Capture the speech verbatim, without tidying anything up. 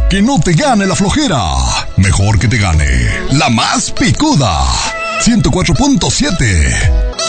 Que no te gane la flojera. Mejor que te gane la más picuda. ciento cuatro punto siete.